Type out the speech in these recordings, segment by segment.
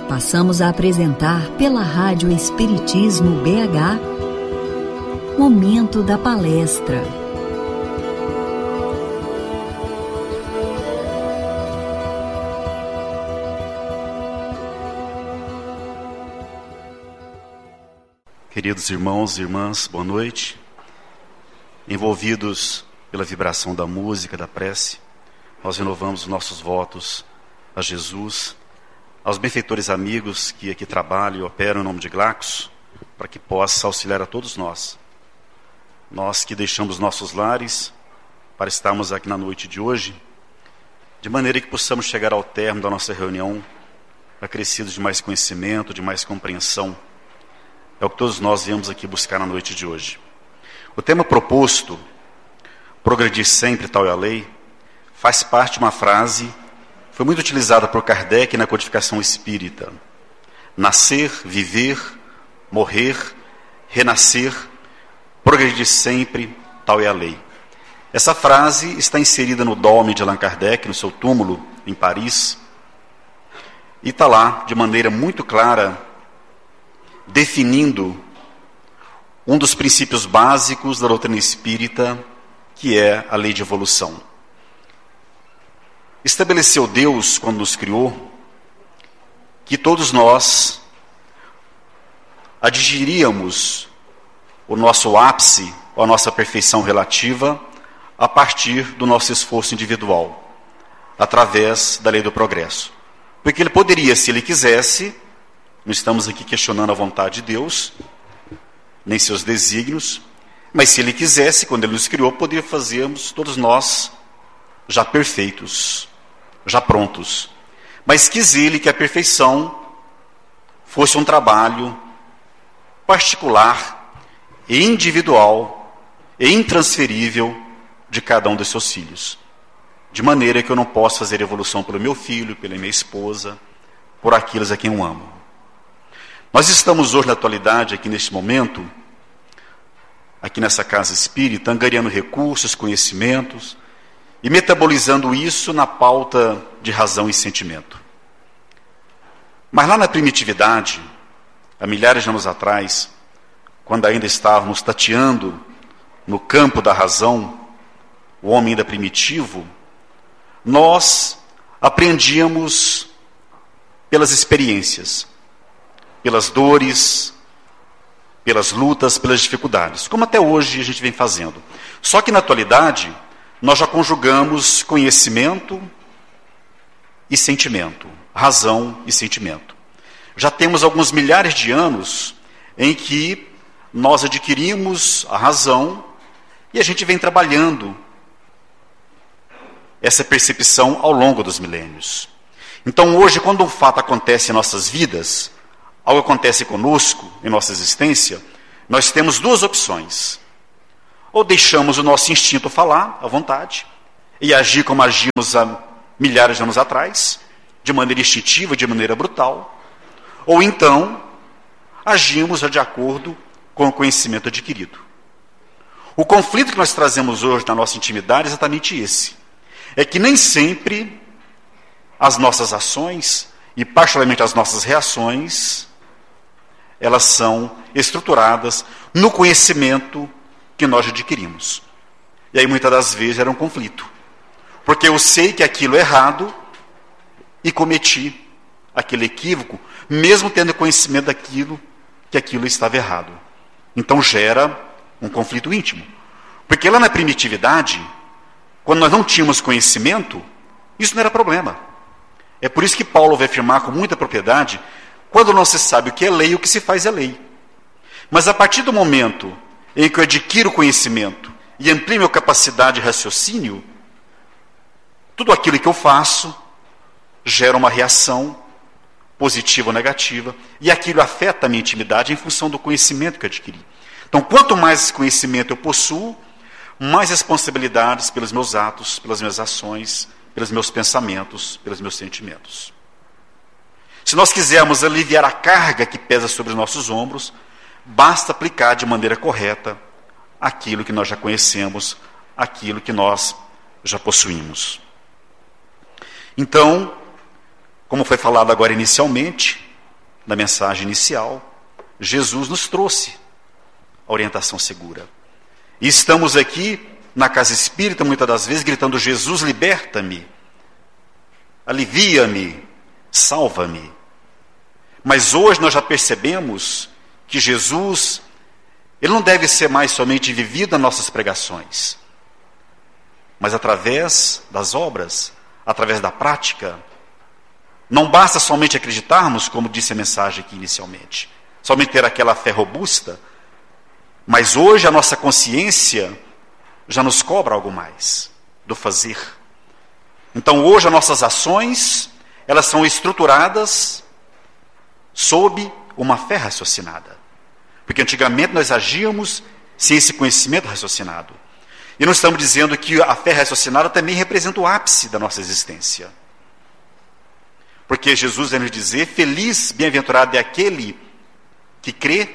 Passamos a apresentar pela Rádio Espiritismo BH, Momento da Palestra. Queridos irmãos e irmãs, boa noite. Envolvidos pela vibração da música, da prece, nós renovamos os nossos votos a Jesus, aos benfeitores amigos que aqui trabalham e operam em nome de Glaxo, para que possa auxiliar a todos nós. Nós que deixamos nossos lares para estarmos aqui na noite de hoje, de maneira que possamos chegar ao término da nossa reunião acrescidos de mais conhecimento, de mais compreensão. É o que todos nós viemos aqui buscar na noite de hoje. O tema proposto, progredir sempre, tal é a lei, faz parte de uma frase, foi muito utilizada por Kardec na codificação espírita. Nascer, viver, morrer, renascer, progredir sempre, tal é a lei. Essa frase está inserida no dome de Allan Kardec, no seu túmulo em Paris, e está lá de maneira muito clara, definindo um dos princípios básicos da doutrina espírita, que é a lei de evolução. Estabeleceu Deus, quando nos criou, que todos nós atingiríamos o nosso ápice, ou a nossa perfeição relativa, a partir do nosso esforço individual, através da lei do progresso. Porque ele poderia, se ele quisesse, não estamos aqui questionando a vontade de Deus, nem seus desígnios, mas se ele quisesse, quando ele nos criou, poderia fazermos todos nós já perfeitos, já prontos. Mas quis ele que a perfeição fosse um trabalho particular e individual e intransferível de cada um dos seus filhos. De maneira que eu não posso fazer evolução pelo meu filho, pela minha esposa, por aqueles a quem eu amo. Nós estamos hoje, na atualidade, aqui neste momento, aqui nessa casa espírita, angariando recursos, conhecimentos e metabolizando isso na pauta de razão e sentimento. Mas lá na primitividade, há milhares de anos atrás, quando ainda estávamos tateando no campo da razão, o homem ainda primitivo, nós aprendíamos pelas experiências, pelas dores, pelas lutas, pelas dificuldades, como até hoje a gente vem fazendo. Só que na atualidade, nós já conjugamos conhecimento e sentimento, razão e sentimento. Já temos alguns milhares de anos em que nós adquirimos a razão e a gente vem trabalhando essa percepção ao longo dos milênios. Então hoje, quando um fato acontece em nossas vidas, algo acontece conosco, em nossa existência, nós temos duas opções. Ou deixamos o nosso instinto falar, à vontade, e agir como agimos há milhares de anos atrás, de maneira instintiva, de maneira brutal, ou então, agimos de acordo com o conhecimento adquirido. O conflito que nós trazemos hoje na nossa intimidade é exatamente esse. É que nem sempre as nossas ações, e particularmente as nossas reações, elas são estruturadas no conhecimento que nós adquirimos. E aí muitas das vezes era um conflito. Porque eu sei que aquilo é errado e cometi aquele equívoco, mesmo tendo conhecimento daquilo, que aquilo estava errado. Então gera um conflito íntimo. Porque lá na primitividade, quando nós não tínhamos conhecimento, isso não era problema. É por isso que Paulo vai afirmar com muita propriedade: quando não se sabe o que é lei, o que se faz é lei. Mas a partir do momento em que eu adquiro conhecimento e amplio minha capacidade de raciocínio, tudo aquilo que eu faço gera uma reação positiva ou negativa, e aquilo afeta a minha intimidade em função do conhecimento que eu adquiri. Então, quanto mais conhecimento eu possuo, mais responsabilidades pelos meus atos, pelas minhas ações, pelos meus pensamentos, pelos meus sentimentos. Se nós quisermos aliviar a carga que pesa sobre os nossos ombros, basta aplicar de maneira correta aquilo que nós já conhecemos, aquilo que nós já possuímos. Então, como foi falado agora inicialmente, na mensagem inicial, Jesus nos trouxe a orientação segura. E estamos aqui na casa espírita, muitas das vezes, gritando: Jesus, liberta-me, alivia-me, salva-me. Mas hoje nós já percebemos que Jesus, ele não deve ser mais somente vivido nas nossas pregações, mas através das obras, através da prática. Não basta somente acreditarmos, como disse a mensagem aqui inicialmente, somente ter aquela fé robusta, mas hoje a nossa consciência já nos cobra algo mais do fazer. Então hoje as nossas ações, elas são estruturadas sob uma fé raciocinada. Porque antigamente nós agíamos sem esse conhecimento raciocinado. E nós estamos dizendo que a fé raciocinada também representa o ápice da nossa existência. Porque Jesus vai nos dizer: feliz, bem-aventurado é aquele que crê,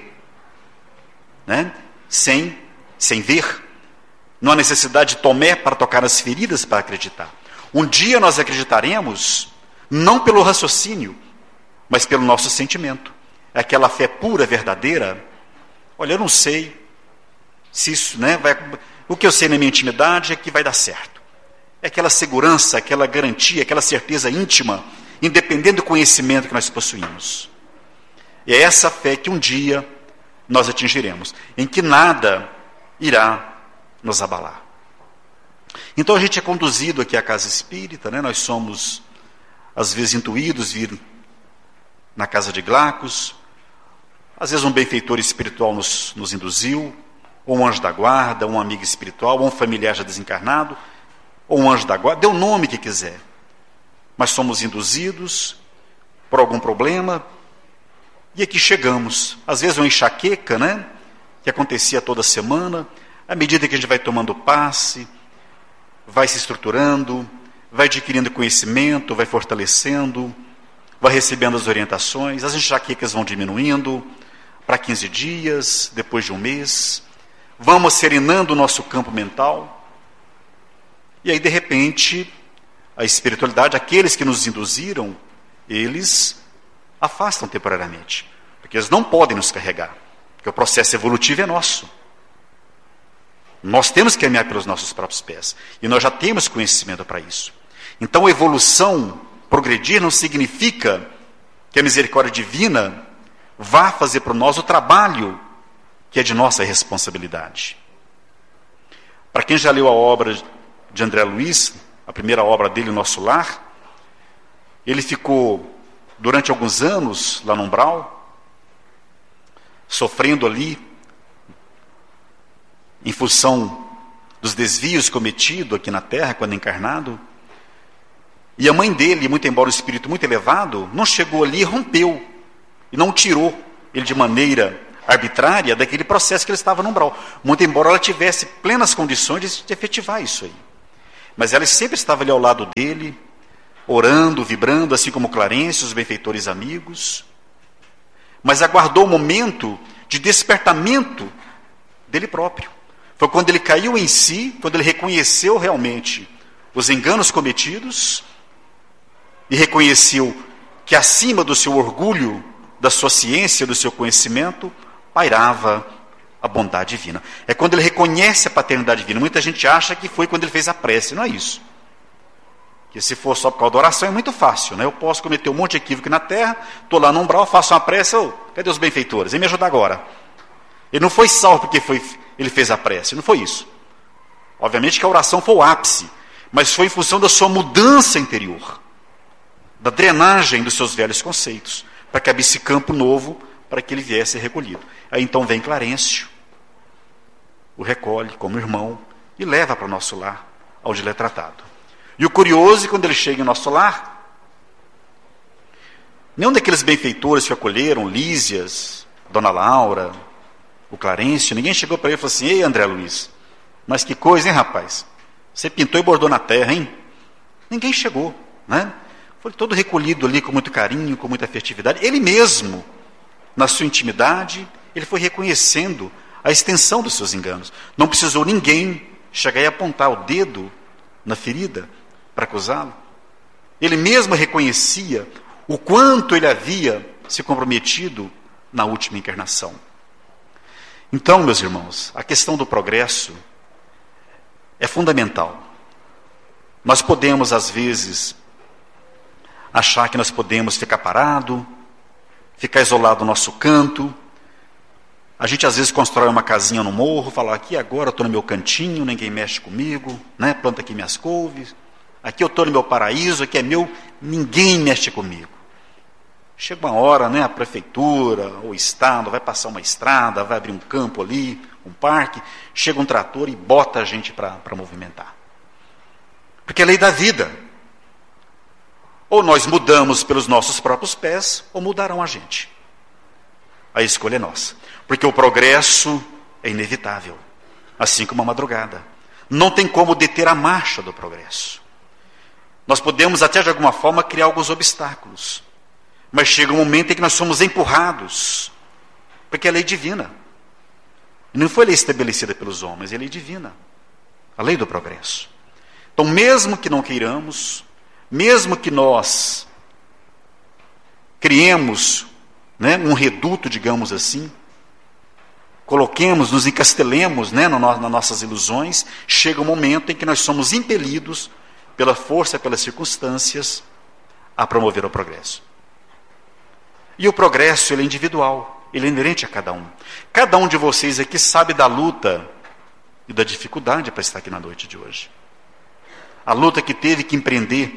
né, sem ver. Não há necessidade de Tomé para tocar nas feridas para acreditar. Um dia nós acreditaremos, não pelo raciocínio, mas pelo nosso sentimento. É aquela fé pura, verdadeira. Olha, eu não sei se isso, né, o que eu sei na minha intimidade é que vai dar certo. É aquela segurança, aquela garantia, aquela certeza íntima, independente do conhecimento que nós possuímos. E é essa fé que um dia nós atingiremos, em que nada irá nos abalar. Então a gente é conduzido aqui à casa espírita, né? Nós somos, às vezes, intuídos vir na casa de Glacos, às vezes um benfeitor espiritual nos induziu, ou um anjo da guarda, um amigo espiritual, ou um familiar já desencarnado, ou um anjo da guarda, dê o nome que quiser. Mas somos induzidos por algum problema, e aqui chegamos. Às vezes uma enxaqueca, né, que acontecia toda semana. À medida que a gente vai tomando passe, vai se estruturando, vai adquirindo conhecimento, vai fortalecendo, vai recebendo as orientações, as enxaquecas vão diminuindo para 15 dias, depois de um mês, vamos serenando o nosso campo mental, e aí de repente a espiritualidade, aqueles que nos induziram, eles afastam temporariamente, porque eles não podem nos carregar, porque o processo evolutivo é nosso. Nós temos que caminhar pelos nossos próprios pés, e nós já temos conhecimento para isso. Então a evolução, progredir, não significa que a misericórdia divina vá fazer para nós o trabalho que é de nossa responsabilidade. Para quem já leu a obra de André Luiz, a primeira obra dele, O Nosso Lar, ele ficou durante alguns anos lá no umbral, sofrendo ali, em função dos desvios cometidos aqui na Terra, quando encarnado. E a mãe dele, muito embora um espírito muito elevado, não chegou ali e rompeu, e não tirou ele de maneira arbitrária daquele processo que ele estava no umbral, muito embora ela tivesse plenas condições de efetivar isso aí. Mas ela sempre estava ali ao lado dele, orando, vibrando, assim como Clarence, os benfeitores amigos, mas aguardou o momento de despertamento dele próprio. Foi quando ele caiu em si, quando ele reconheceu realmente os enganos cometidos e reconheceu que acima do seu orgulho, da sua ciência, do seu conhecimento, pairava a bondade divina. É quando ele reconhece a paternidade divina. Muita gente acha que foi quando ele fez a prece. Não é isso. Que se for só por causa da oração é muito fácil, né? Eu posso cometer um monte de equívoco na terra, estou lá no umbral, faço uma prece, cadê os benfeitores? Vem me ajudar agora. Ele não foi salvo porque ele fez a prece, não foi isso. Obviamente que a oração foi o ápice, mas foi em função da sua mudança interior, da drenagem dos seus velhos conceitos, para que abrisse campo novo, para que ele viesse recolhido. Aí então vem Clarencio, o recolhe como irmão e leva para o nosso lar, onde ele é tratado. E o curioso é que quando ele chega em nosso lar, nenhum daqueles benfeitores que acolheram, Lísias, Dona Laura, o Clarencio, ninguém chegou para ele e falou assim: ei, André Luiz, mas que coisa, hein, rapaz? Você pintou e bordou na terra, hein? Ninguém chegou, né? Foi todo recolhido ali com muito carinho, com muita afetividade. Ele mesmo, na sua intimidade, ele foi reconhecendo a extensão dos seus enganos. Não precisou ninguém chegar e apontar o dedo na ferida para acusá-lo. Ele mesmo reconhecia o quanto ele havia se comprometido na última encarnação. Então, meus irmãos, a questão do progresso é fundamental. Nós podemos, às vezes, achar que nós podemos ficar parado, ficar isolado no nosso canto. A gente, às vezes, constrói uma casinha no morro, fala, aqui agora eu estou no meu cantinho, ninguém mexe comigo, né? Planta aqui minhas couves, aqui eu estou no meu paraíso, aqui é meu, ninguém mexe comigo. Chega uma hora, né, a prefeitura, o Estado, vai passar uma estrada, vai abrir um campo ali, um parque, chega um trator e bota a gente para movimentar. Porque é a lei da vida. Ou nós mudamos pelos nossos próprios pés, ou mudarão a gente. A escolha é nossa. Porque o progresso é inevitável, assim como a madrugada. Não tem como deter a marcha do progresso. Nós podemos até de alguma forma criar alguns obstáculos. Mas chega um momento em que nós somos empurrados. Porque é lei divina. Não foi lei estabelecida pelos homens, é lei divina. A lei do progresso. Então, mesmo que não queiramos, mesmo que nós criemos, né, um reduto, digamos assim, coloquemos, nos encastelemos, né, nas nossas ilusões, chega um momento em que nós somos impelidos pela força, pelas circunstâncias, a promover o progresso. E o progresso, ele é individual, ele é inerente a cada um. Cada um de vocês aqui sabe da luta e da dificuldade para estar aqui na noite de hoje. A luta que teve que empreender,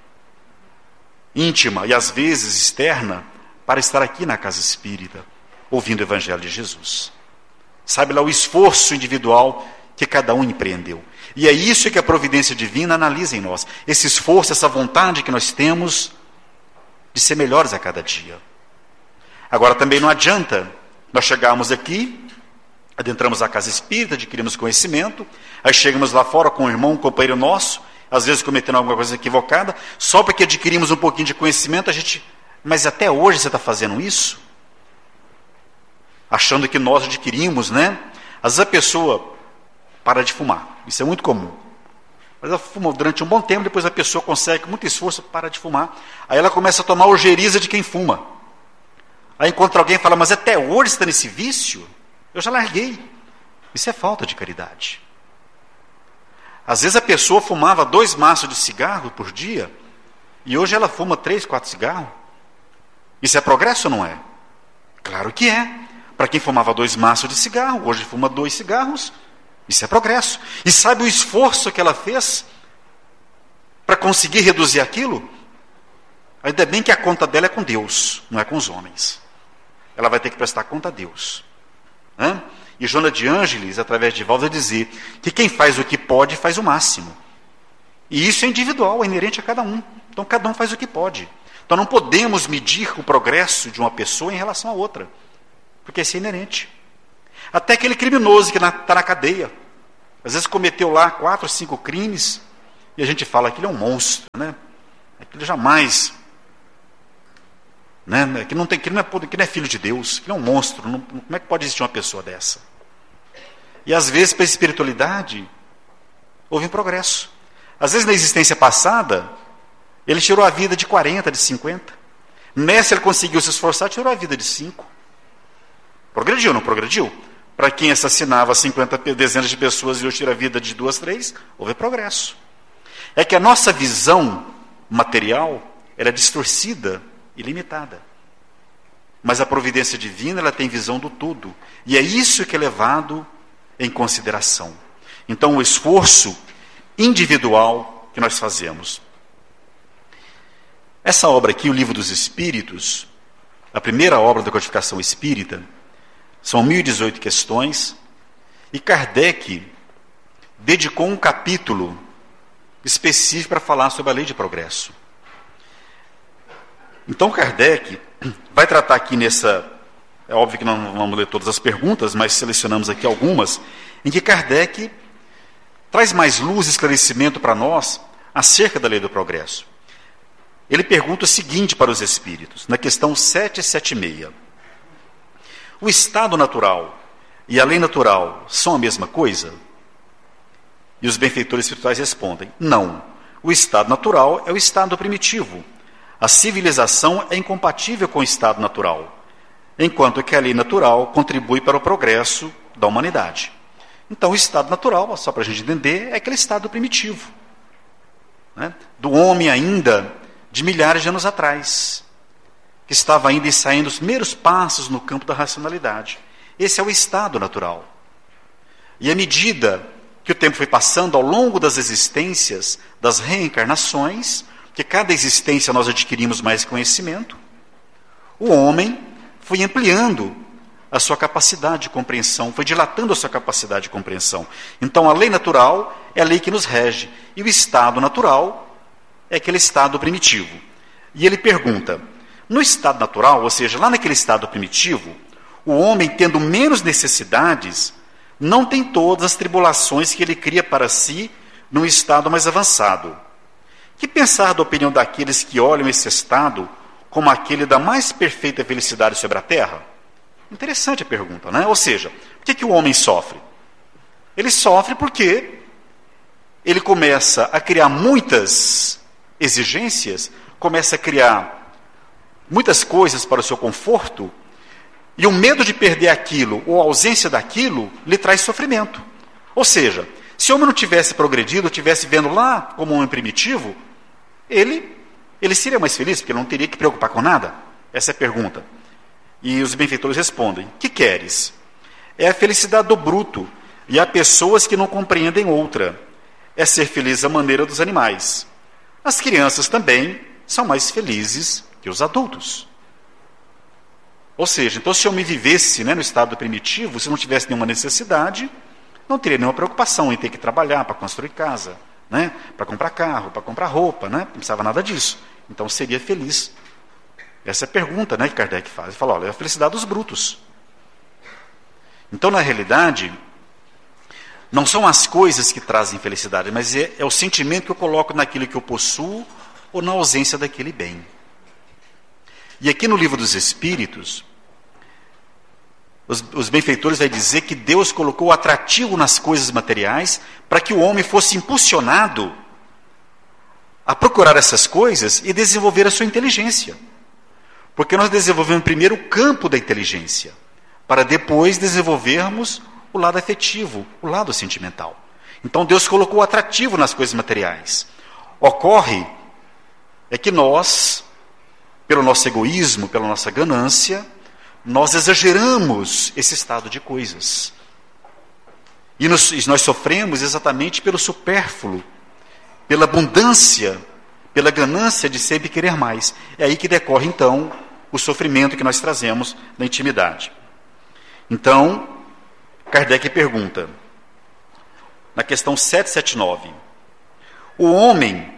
íntima e às vezes externa, para estar aqui na casa espírita, ouvindo o Evangelho de Jesus. Sabe lá o esforço individual que cada um empreendeu. E é isso que a providência divina analisa em nós. Esse esforço, essa vontade que nós temos de ser melhores a cada dia. Agora também não adianta nós chegarmos aqui, adentramos a casa espírita, adquirimos conhecimento, aí chegamos lá fora com um irmão, um companheiro nosso, às vezes cometendo alguma coisa equivocada, só porque adquirimos um pouquinho de conhecimento, a gente, mas até hoje você está fazendo isso? Achando que nós adquirimos, né? Às vezes a pessoa para de fumar, isso é muito comum. Mas ela fuma durante um bom tempo, depois a pessoa consegue, com muito esforço, para de fumar. Aí ela começa a tomar ojeriza de quem fuma. Aí encontra alguém e fala, mas até hoje você está nesse vício? Eu já larguei. Isso é falta de caridade. Às vezes a pessoa fumava 2 maços de cigarro por dia, e hoje ela fuma 3, 4 cigarros. Isso é progresso ou não é? Claro que é. Para quem fumava 2 maços de cigarro, hoje fuma 2 cigarros. Isso é progresso. E sabe o esforço que ela fez para conseguir reduzir aquilo? Ainda bem que a conta dela é com Deus, não é com os homens. Ela vai ter que prestar conta a Deus. E Joana de Ângeles, através de Valdo, vai dizer que quem faz o que pode, faz o máximo. E isso é individual, é inerente a cada um. Então cada um faz o que pode. Então não podemos medir o progresso de uma pessoa em relação a outra. Porque isso é inerente. Até aquele criminoso que está na cadeia. Às vezes cometeu lá 4, 5 crimes, e a gente fala que ele é um monstro, né? Aquilo jamais... Né? Que não é filho de Deus, que não é um monstro. Como é que pode existir uma pessoa dessa? E às vezes, para a espiritualidade, houve um progresso. Às vezes, na existência passada, ele tirou a vida de 40, de 50. Nessa, ele conseguiu se esforçar, tirou a vida de 5. Progrediu, não progrediu? Para quem assassinava 50 dezenas de pessoas e hoje tira a vida de 2, 3, houve progresso. É que a nossa visão material ela é distorcida e limitada. Mas a providência divina ela tem visão do todo. E é isso que é levado em consideração. Então, o esforço individual que nós fazemos. Essa obra aqui, o Livro dos Espíritos, a primeira obra da codificação espírita, são 1018 questões, e Kardec dedicou um capítulo específico para falar sobre a lei de progresso. Então Kardec vai tratar aqui nessa... É óbvio que não vamos ler todas as perguntas, mas selecionamos aqui algumas, em que Kardec traz mais luz e esclarecimento para nós acerca da lei do progresso. Ele pergunta o seguinte para os espíritos, na questão 776. O estado natural e a lei natural são a mesma coisa? E os benfeitores espirituais respondem, não. O estado natural é o estado primitivo. A civilização é incompatível com o estado natural, enquanto que a lei natural contribui para o progresso da humanidade. Então, o estado natural, só para a gente entender, é aquele estado primitivo, né? Do homem ainda de milhares de anos atrás, que estava ainda ensaiando os primeiros passos no campo da racionalidade. Esse é o estado natural. E à medida que o tempo foi passando, ao longo das existências, das reencarnações, que cada existência nós adquirimos mais conhecimento, o homem foi ampliando a sua capacidade de compreensão, foi dilatando a sua capacidade de compreensão. Então, a lei natural é a lei que nos rege, e o estado natural é aquele estado primitivo. E ele pergunta, no estado natural, ou seja, lá naquele estado primitivo, o homem, tendo menos necessidades, não tem todas as tribulações que ele cria para si num estado mais avançado. Que pensar da opinião daqueles que olham esse estado como aquele da mais perfeita felicidade sobre a terra? Interessante a pergunta, né? Ou seja, por que o homem sofre? Ele sofre porque ele começa a criar muitas exigências, começa a criar muitas coisas para o seu conforto, e o medo de perder aquilo, ou a ausência daquilo, lhe traz sofrimento. Ou seja, se o homem não tivesse progredido, tivesse vendo lá como um homem primitivo, ele seria mais feliz, porque ele não teria que preocupar com nada? Essa é a pergunta. E os benfeitores respondem, que queres? É a felicidade do bruto, e há pessoas que não compreendem outra. É ser feliz à maneira dos animais. As crianças também são mais felizes que os adultos. Ou seja, então se eu me vivesse, né, no estado primitivo, se não tivesse nenhuma necessidade, não teria nenhuma preocupação em ter que trabalhar para construir casa, né, para comprar carro, para comprar roupa, né, não precisava nada disso. Então seria feliz. Essa é a pergunta, né, que Kardec faz. Ele fala, olha, é a felicidade dos brutos. Então, na realidade, não são as coisas que trazem felicidade, mas é o sentimento que eu coloco naquilo que eu possuo ou na ausência daquele bem. E aqui no Livro dos Espíritos, os benfeitores vão dizer que Deus colocou o atrativo nas coisas materiais para que o homem fosse impulsionado a procurar essas coisas e desenvolver a sua inteligência. Porque nós desenvolvemos primeiro o campo da inteligência, para depois desenvolvermos o lado afetivo, o lado sentimental. Então Deus colocou o atrativo nas coisas materiais. Ocorre é que nós, pelo nosso egoísmo, pela nossa ganância, nós exageramos esse estado de coisas. E nós sofremos exatamente pelo supérfluo, pela abundância, pela ganância de sempre querer mais. É aí que decorre, então, o sofrimento que nós trazemos na intimidade. Então, Kardec pergunta, na questão 779, o homem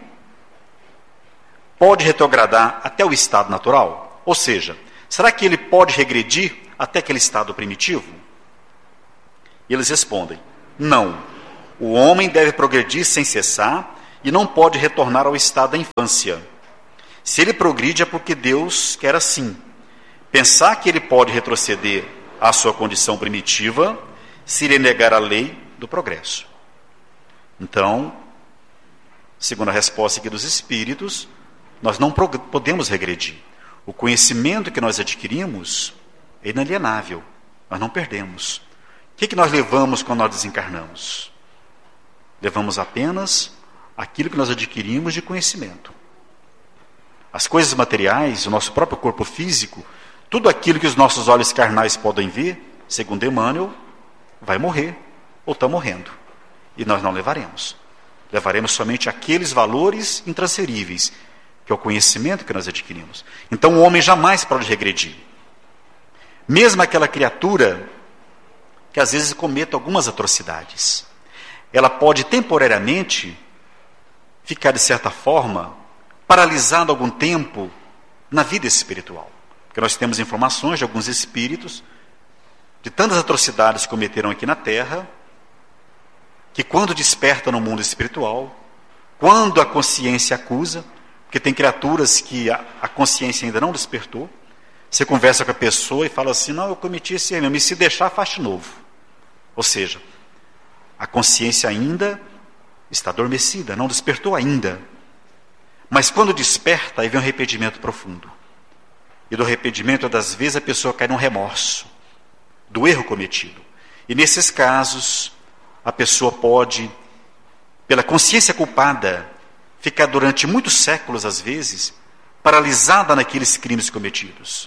pode retrogradar até o estado natural? Ou seja, será que ele pode regredir até aquele estado primitivo? E eles respondem, não. O homem deve progredir sem cessar e não pode retornar ao estado da infância. Se ele progride é porque Deus quer assim. Pensar que ele pode retroceder à sua condição primitiva seria negar a lei do progresso. Então, segundo a resposta aqui dos Espíritos, nós não podemos regredir. O conhecimento que nós adquirimos é inalienável, nós não perdemos. O que nós levamos quando nós desencarnamos? Levamos apenas aquilo que nós adquirimos de conhecimento. As coisas materiais, o nosso próprio corpo físico, tudo aquilo que os nossos olhos carnais podem ver, segundo Emmanuel, vai morrer ou está morrendo. E nós não levaremos. Levaremos somente aqueles valores intransferíveis, que é o conhecimento que nós adquirimos. Então o homem jamais pode regredir. Mesmo aquela criatura que às vezes cometa algumas atrocidades, ela pode temporariamente ficar, de certa forma, paralisada algum tempo na vida espiritual. Porque nós temos informações de alguns espíritos, de tantas atrocidades que cometeram aqui na Terra, que quando desperta no mundo espiritual, quando a consciência acusa, porque tem criaturas que a consciência ainda não despertou, você conversa com a pessoa e fala assim, não, eu cometi esse erro, e se deixar, faz de novo. Ou seja, a consciência ainda está adormecida, não despertou ainda. Mas quando desperta, aí vem um arrependimento profundo. E do arrependimento, das vezes, a pessoa cai num remorso do erro cometido. E nesses casos, a pessoa pode, pela consciência culpada, ficar durante muitos séculos, às vezes, paralisada naqueles crimes cometidos.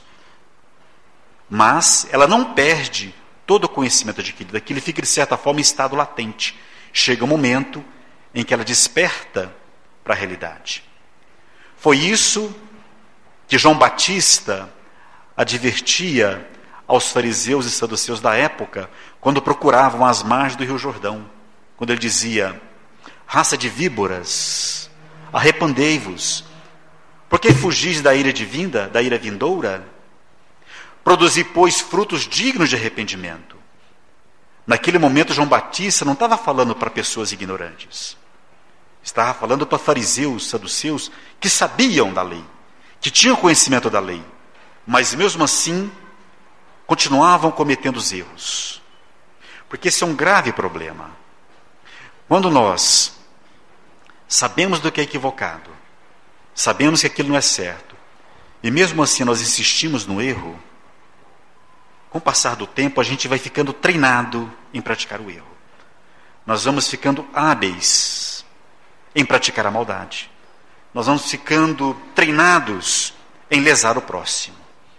Mas ela não perde todo o conhecimento adquirido. Aquilo fica, de certa forma, em estado latente. Chega um momento em que ela desperta para a realidade. Foi isso que João Batista advertia aos fariseus e saduceus da época, quando procuravam as margens do Rio Jordão. Quando ele dizia: raça de víboras, arrependei-vos, porque fugis da ira divina, da ira vindoura? Produzi, pois, frutos dignos de arrependimento. Naquele momento, João Batista não estava falando para pessoas ignorantes. Estava falando para fariseus, saduceus, que sabiam da lei, que tinham conhecimento da lei, mas mesmo assim continuavam cometendo os erros. Porque esse é um grave problema. Quando nós sabemos do que é equivocado, sabemos que aquilo não é certo, e mesmo assim nós insistimos no erro, com o passar do tempo a gente vai ficando treinado em praticar o erro. Nós vamos ficando hábeis em praticar a maldade. Nós vamos ficando treinados em lesar o próximo.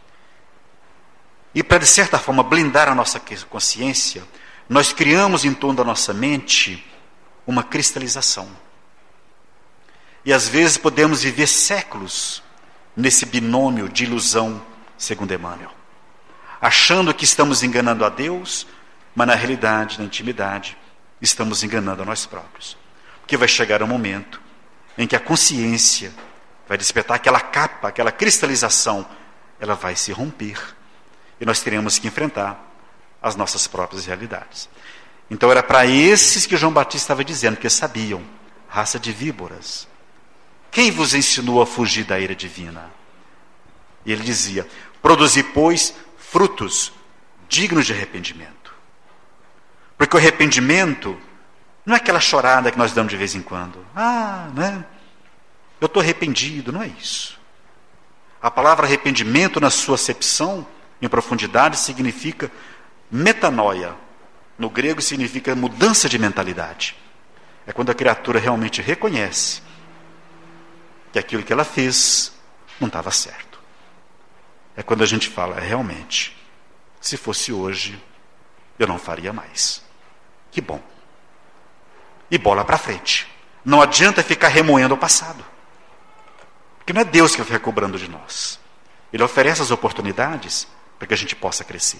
E para, de certa forma, blindar a nossa consciência, nós criamos em torno da nossa mente uma cristalização. E às vezes podemos viver séculos nesse binômio de ilusão, segundo Emmanuel, achando que estamos enganando a Deus, mas na realidade, na intimidade, estamos enganando a nós próprios. Porque vai chegar um momento em que a consciência vai despertar, aquela capa, aquela cristalização, ela vai se romper. E nós teremos que enfrentar as nossas próprias realidades. Então era para esses que João Batista estava dizendo, que sabiam, raça de víboras. Quem vos ensinou a fugir da ira divina? E ele dizia: produzi, pois, frutos dignos de arrependimento. Porque o arrependimento não é aquela chorada que nós damos de vez em quando. Né? Eu estou arrependido, não é isso. A palavra arrependimento, na sua acepção, em profundidade, significa metanoia. No grego significa mudança de mentalidade. É quando a criatura realmente reconhece que aquilo que ela fez não estava certo. É quando a gente fala: realmente, se fosse hoje, eu não faria mais. Que bom. E bola para frente. Não adianta ficar remoendo o passado. Porque não é Deus que vai ficar cobrando de nós. Ele oferece as oportunidades para que a gente possa crescer.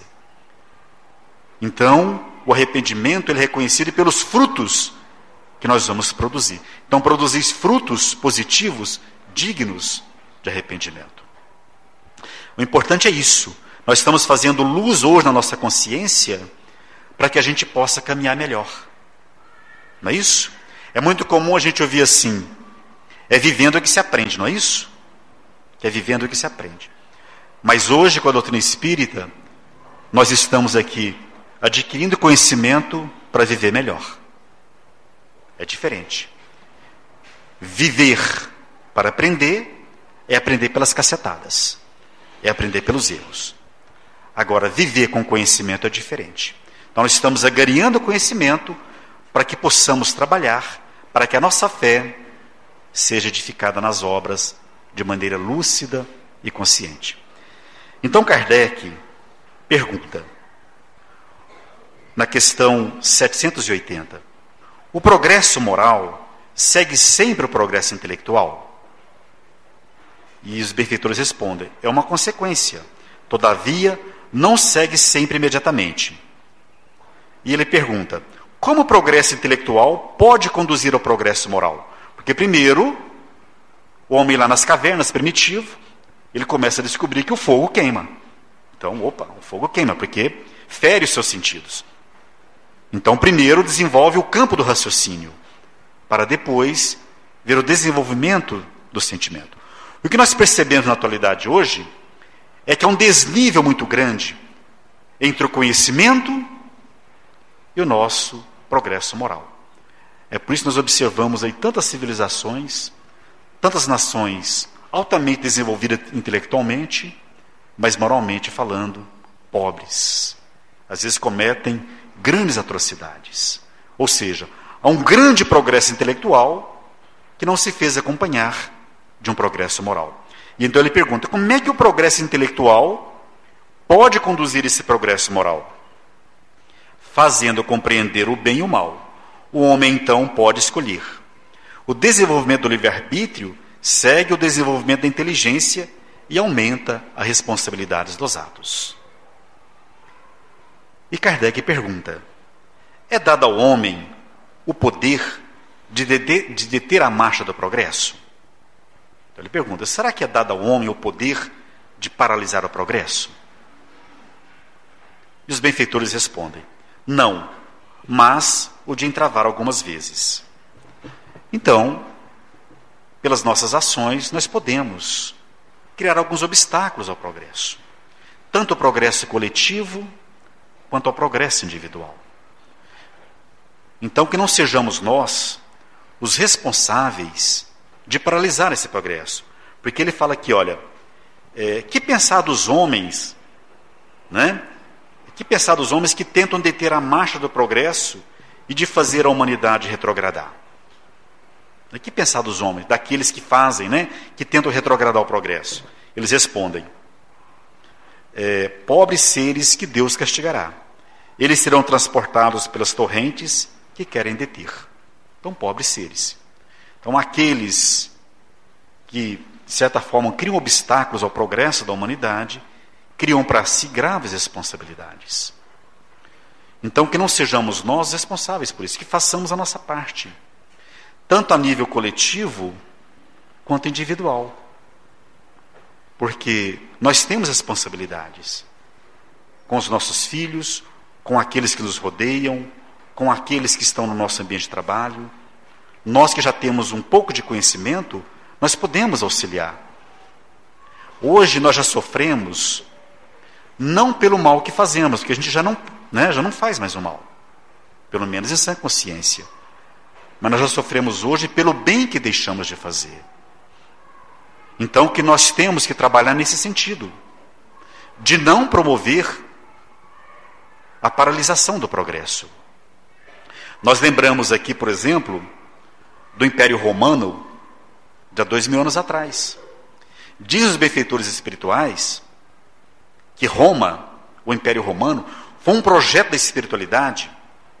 Então, o arrependimento ele é reconhecido pelos frutos que nós vamos produzir. Então, produzir frutos positivos, dignos de arrependimento. O importante é isso. Nós estamos fazendo luz hoje na nossa consciência para que a gente possa caminhar melhor. Não é isso? É muito comum a gente ouvir assim: é vivendo que se aprende, não é isso? É vivendo que se aprende. Mas hoje, com a doutrina espírita, nós estamos aqui adquirindo conhecimento para viver melhor. É diferente. Viver para aprender é aprender pelas cacetadas, é aprender pelos erros. Agora, viver com conhecimento é diferente. Então, nós estamos agariando conhecimento para que possamos trabalhar, para que a nossa fé seja edificada nas obras de maneira lúcida e consciente. Então, Kardec pergunta, na questão 780, o progresso moral segue sempre o progresso intelectual? E os benfeitores respondem: é uma consequência, todavia não segue sempre imediatamente. E ele pergunta: como o progresso intelectual pode conduzir ao progresso moral? Porque primeiro, o homem lá nas cavernas, primitivo, ele começa a descobrir que o fogo queima. Então, o fogo queima, porque fere os seus sentidos. Então, primeiro desenvolve o campo do raciocínio, para depois ver o desenvolvimento do sentimento. O que nós percebemos na atualidade hoje é que há um desnível muito grande entre o conhecimento e o nosso progresso moral. É por isso que nós observamos aí tantas civilizações, tantas nações altamente desenvolvidas intelectualmente, mas moralmente falando, pobres. Às vezes cometem grandes atrocidades. Ou seja, há um grande progresso intelectual que não se fez acompanhar de um progresso moral. E então ele pergunta, como é que o progresso intelectual pode conduzir esse progresso moral? Fazendo compreender o bem e o mal, o homem então pode escolher. O desenvolvimento do livre-arbítrio segue o desenvolvimento da inteligência e aumenta as responsabilidades dos atos. E Kardec pergunta, é dado ao homem o poder de deter a marcha do progresso? Então ele pergunta, será que é dado ao homem o poder de paralisar o progresso? E os benfeitores respondem, não, mas o de entravar algumas vezes. Então, pelas nossas ações, nós podemos criar alguns obstáculos ao progresso. Tanto ao progresso coletivo, quanto ao progresso individual. Então, que não sejamos nós os responsáveis de paralisar esse progresso. Porque ele fala aqui, olha, que pensar dos homens, né? Que pensar dos homens que tentam deter a marcha do progresso e de fazer a humanidade retrogradar? Que pensar dos homens, daqueles que fazem, né? Que tentam retrogradar o progresso? Eles respondem, pobres seres que Deus castigará. Eles serão transportados pelas torrentes que querem deter. Então, pobres seres. Então, aqueles que, de certa forma, criam obstáculos ao progresso da humanidade, criam para si graves responsabilidades. Então, que não sejamos nós responsáveis por isso, que façamos a nossa parte, tanto a nível coletivo, quanto individual. Porque nós temos responsabilidades com os nossos filhos, com aqueles que nos rodeiam, com aqueles que estão no nosso ambiente de trabalho. Nós que já temos um pouco de conhecimento, nós podemos auxiliar. Hoje nós já sofremos, não pelo mal que fazemos, porque a gente já não faz mais o mal, pelo menos em sã consciência. Mas nós já sofremos hoje pelo bem que deixamos de fazer. Então, que nós temos que trabalhar nesse sentido, de não promover a paralisação do progresso. Nós lembramos aqui, por exemplo, do Império Romano, de há 2000 anos atrás. Dizem os benfeitores espirituais que Roma, o Império Romano, foi um projeto da espiritualidade,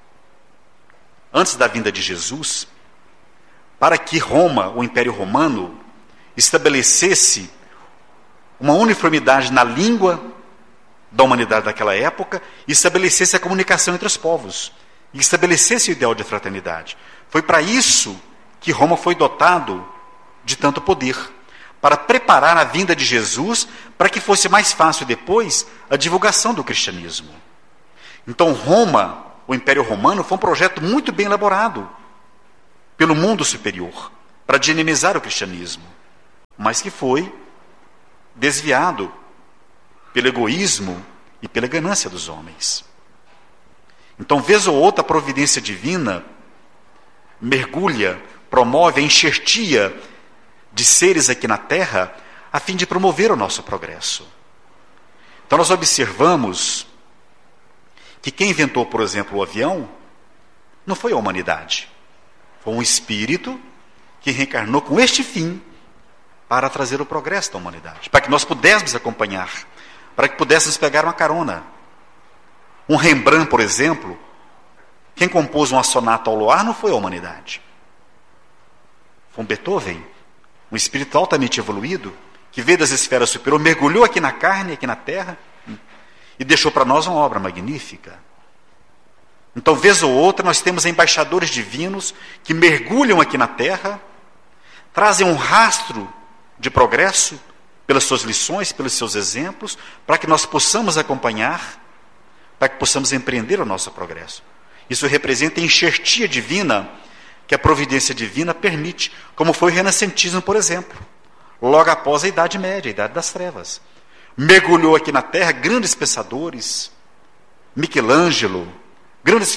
antes da vinda de Jesus, para que Roma, o Império Romano, estabelecesse uma uniformidade na língua da humanidade daquela época, e estabelecesse a comunicação entre os povos, e estabelecesse o ideal de fraternidade. Foi para isso que Roma foi dotado de tanto poder, para preparar a vinda de Jesus, para que fosse mais fácil depois a divulgação do cristianismo. Então Roma, o Império Romano, foi um projeto muito bem elaborado pelo mundo superior, para dinamizar o cristianismo, mas que foi desviado pelo egoísmo e pela ganância dos homens. Então, vez ou outra, a providência divina mergulha, promove a enxertia de seres aqui na Terra, a fim de promover o nosso progresso. Então, nós observamos que quem inventou, por exemplo, o avião, não foi a humanidade. Foi um espírito que reencarnou com este fim, para trazer o progresso da humanidade, para que nós pudéssemos acompanhar, para que pudéssemos pegar uma carona. Um Rembrandt, por exemplo, quem compôs uma sonata ao luar não foi a humanidade. Foi um Beethoven, um espírito altamente evoluído, que veio das esferas superiores, mergulhou aqui na carne, aqui na terra, e deixou para nós uma obra magnífica. Então, vez ou outra, nós temos embaixadores divinos que mergulham aqui na terra, trazem um rastro de progresso pelas suas lições, pelos seus exemplos, para que nós possamos acompanhar, para que possamos empreender o nosso progresso. Isso representa a enxertia divina que a providência divina permite, como foi o renascentismo, por exemplo, logo após a Idade Média, a Idade das Trevas. Mergulhou aqui na Terra grandes pensadores, Michelangelo, grandes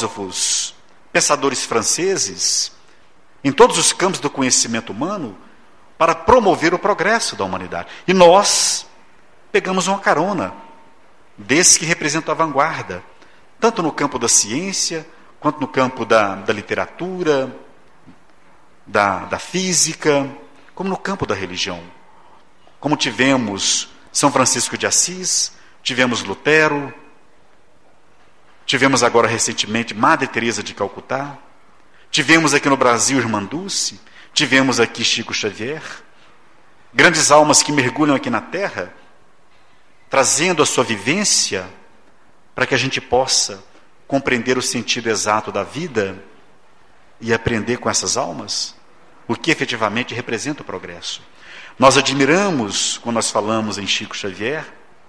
filósofos, pensadores franceses, em todos os campos do conhecimento humano, para promover o progresso da humanidade. E nós pegamos uma carona desses que representam a vanguarda, tanto no campo da ciência, quanto no campo da literatura, da física, como no campo da religião. Como tivemos São Francisco de Assis, tivemos Lutero, tivemos agora recentemente Madre Teresa de Calcutá, tivemos aqui no Brasil Irmã Dulce, tivemos aqui Chico Xavier, grandes almas que mergulham aqui na Terra, trazendo a sua vivência para que a gente possa compreender o sentido exato da vida e aprender com essas almas o que efetivamente representa o progresso. Nós admiramos, quando nós falamos em Chico Xavier,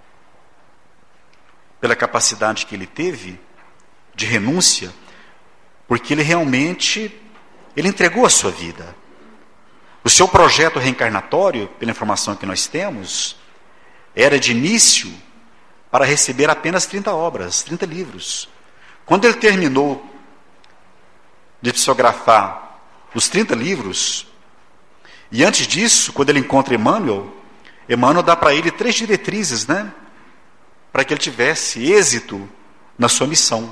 pela capacidade que ele teve de renúncia, porque ele realmente entregou a sua vida. O seu projeto reencarnatório, pela informação que nós temos, era de início para receber apenas 30 obras, 30 livros. Quando ele terminou de psicografar os 30 livros, e antes disso, quando ele encontra Emmanuel dá para ele 3 diretrizes, para que ele tivesse êxito na sua missão.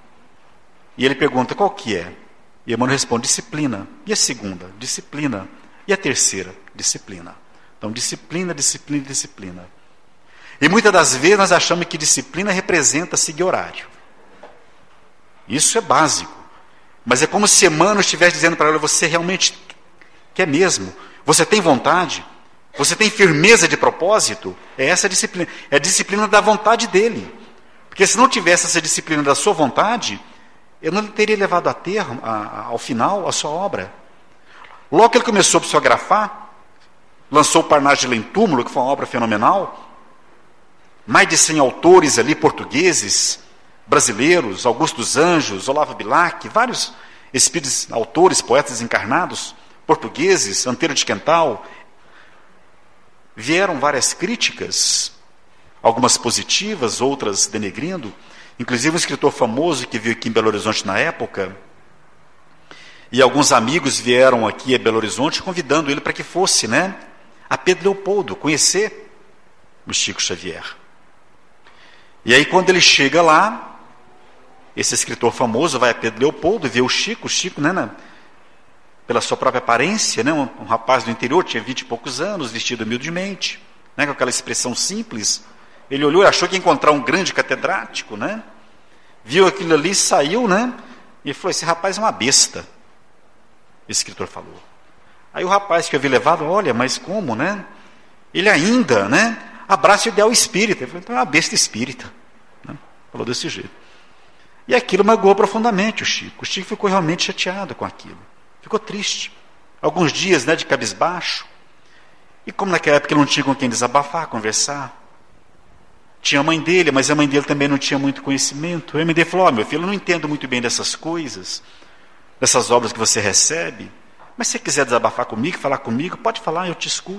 E ele pergunta, qual que é? E Emmanuel responde, disciplina. E a segunda? Disciplina. E a terceira? Disciplina. Então, disciplina, disciplina, disciplina. E muitas das vezes nós achamos que disciplina representa seguir horário. Isso é básico. Mas é como se Emmanuel estivesse dizendo para ela, você realmente quer mesmo? Você tem vontade? Você tem firmeza de propósito? É essa a disciplina. É a disciplina da vontade dele. Porque se não tivesse essa disciplina da sua vontade, ele não teria levado a termo, ao final, a sua obra. Logo que ele começou a psicografar, lançou o Parnagium em Túmulo, que foi uma obra fenomenal. Mais de 100 autores ali, portugueses, brasileiros, Augusto dos Anjos, Olavo Bilac, vários espíritos, autores, poetas encarnados, portugueses, Anteiro de Quental. Vieram várias críticas, algumas positivas, outras denegrindo. Inclusive um escritor famoso que veio aqui em Belo Horizonte na época, e alguns amigos vieram aqui a Belo Horizonte convidando ele para que fosse, a Pedro Leopoldo, conhecer o Chico Xavier. E aí quando ele chega lá, esse escritor famoso vai a Pedro Leopoldo, vê o Chico, pela sua própria aparência, um rapaz do interior, tinha 20 e poucos anos, vestido humildemente, com aquela expressão simples. Ele olhou e achou que ia encontrar um grande catedrático, viu aquilo ali, saiu, e falou, esse rapaz é uma besta. O escritor falou. Aí o rapaz que havia levado, olha, mas como, Ele ainda, abraça o ideal espírita. Ele falou, então é uma besta espírita. Falou desse jeito. E aquilo magoou profundamente o Chico. O Chico ficou realmente chateado com aquilo. Ficou triste. Alguns dias, de cabisbaixo. E como naquela época ele não tinha com quem desabafar, conversar. Tinha a mãe dele, mas a mãe dele também não tinha muito conhecimento. A mãe dele falou, meu filho, eu não entendo muito bem dessas coisas, dessas obras que você recebe, mas se você quiser desabafar comigo, falar comigo, pode falar, eu te escuto.